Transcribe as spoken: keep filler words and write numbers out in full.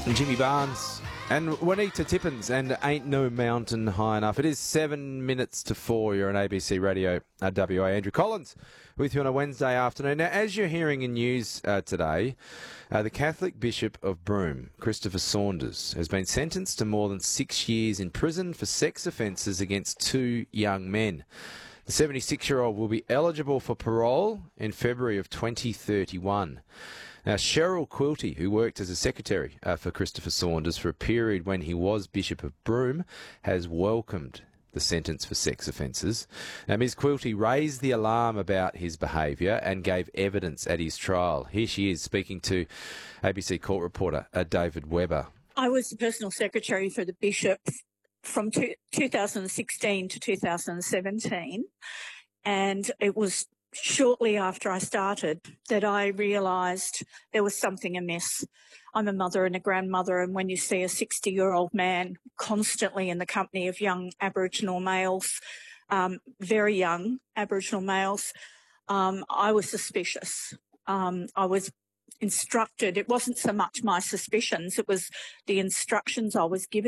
Jimmy Barnes and Juanita Tippins and Ain't No Mountain High Enough. It is seven minutes to four. You're on A B C Radio uh, W A. Andrew Collins with you on a Wednesday afternoon. Now, as you're hearing in news uh, today, uh, the Catholic Bishop of Broome, Christopher Saunders, has been sentenced to more than six years in prison for sex offences against two young men. The seventy-six-year-old will be eligible for parole in February of twenty thirty-one. Now, Cheryl Quilty, who worked as a secretary uh, for Christopher Saunders for a period when he was Bishop of Broome, has welcomed the sentence for sex offences. Now, Miz Quilty raised the alarm about his behaviour and gave evidence at his trial. Here she is speaking to A B C court reporter uh, David Webber. I was the personal secretary for the Bishop from two, two thousand sixteen to two thousand seventeen, and it was shortly after I started that I realised there was something amiss. I'm a mother and a grandmother, and when you see a sixty-year-old man constantly in the company of young Aboriginal males, um, very young Aboriginal males, um, I was suspicious. Um, I was instructed. It wasn't so much my suspicions, it was the instructions I was given